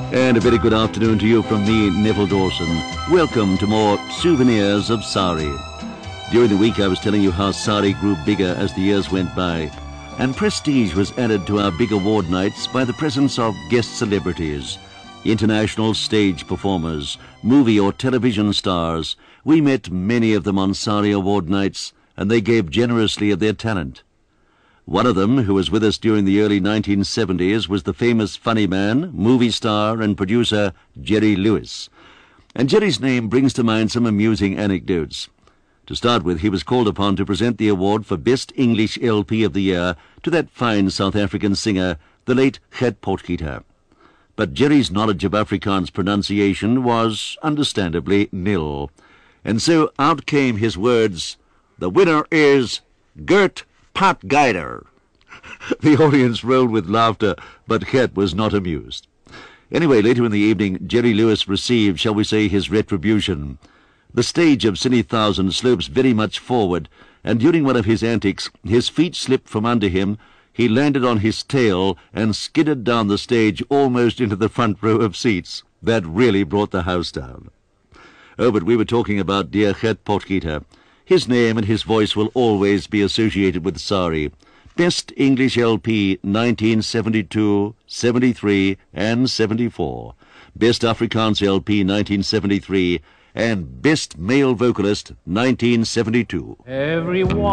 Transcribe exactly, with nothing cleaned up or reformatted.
And a very good afternoon to you from me, Neville Dawson. Welcome to more Souvenirs of Sari. During the week I was telling you how Sari grew bigger as the years went by, and prestige was added to our big award nights by the presence of guest celebrities, international stage performers, movie or television stars. We met many of them on Sari award nights, and they gave generously of their talent. One of them, who was with us during the early nineteen seventies, was the famous funny man, movie star and producer Jerry Lewis. And Jerry's name brings to mind some amusing anecdotes. To start with, he was called upon to present the award for Best English L P of the Year to that fine South African singer, the late Gert Potgieter. But Jerry's knowledge of Afrikaans pronunciation was, understandably, nil. And so out came his words, "The winner is Gert Potgieter." The audience rolled with laughter, but Gert was not amused. Anyway, later in the evening, Jerry Lewis received, shall we say, his retribution. The stage of Cine Thousand slopes very much forward, and during one of his antics, his feet slipped from under him, he landed on his tail and skidded down the stage almost into the front row of seats. That really brought the house down. Oh, but we were talking about dear Gert Potgieter. His name and his voice will always be associated with Sari. Best English L P nineteen seventy-two, seventy-three and seventy-four. Best Afrikaans L P nineteen seventy-three and Best Male Vocalist nineteen seventy-two. Everyone